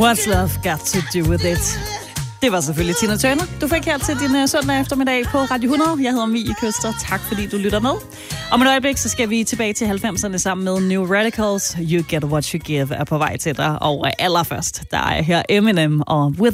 What's love got to do with it? Det var selvfølgelig Tina Turner. Du fik her til din søndag eftermiddag på Radio 100. Jeg hedder Mie Køster. Tak fordi du lytter med. Om et øjeblik, så skal vi tilbage til 90'erne sammen med New Radicals. You Get What You Give er på vej til dig. Og allerførst, der er her Eminem og With